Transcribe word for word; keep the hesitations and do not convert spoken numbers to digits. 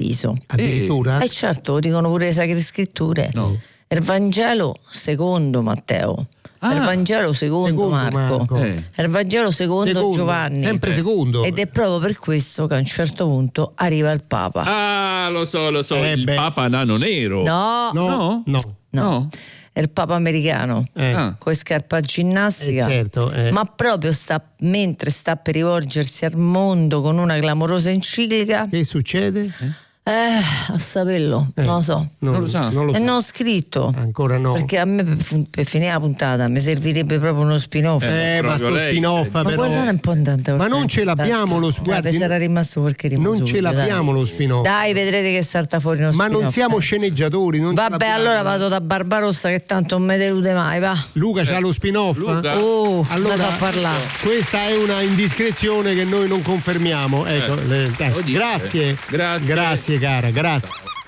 Paradiso. Addirittura? E eh certo, lo dicono pure le Sacre Scritture. No. Il Vangelo secondo Matteo. Ah, il Vangelo secondo, secondo Marco, Marco. Eh. il Vangelo secondo, secondo Giovanni, sempre secondo, ed è proprio per questo che a un certo punto arriva il Papa. Ah, lo so, lo so, eh il beh. Papa nano nero. No, no, no, no, no. no. È il Papa americano, eh. Ah. con scarpa a ginnastica, eh, certo, eh. ma proprio sta, mentre sta per rivolgersi al mondo con una clamorosa enciclica. Che succede? Eh? Eh, a saperlo, Eh, non lo so. Non, Non lo sa. Non lo E so. non ho scritto. Ancora no. Perché a me per, per finire la puntata mi servirebbe proprio uno spin-off. Eh, Eh, ma sto lei. spin-off Ma però. guardate un po' intanto. Ma non ce l'abbiamo lo spin-off. guardi, sarà rimasto quel che è rimasto. Non ce subito, l'abbiamo dai. lo spin-off. Dai, vedrete che salta fuori uno Ma spin-off. non siamo sceneggiatori. Non ce Vabbè, l'abbiamo. allora vado da Barbarossa che tanto non mi delude mai, va. Luca c'ha lo spin-off? Luca. Oh, Allora, mi fa parlare. questa è una indiscrezione che noi non confermiamo. Ecco, Eh. le- eh, Lo dice. grazie. Grazie. Grazie cara, grazie.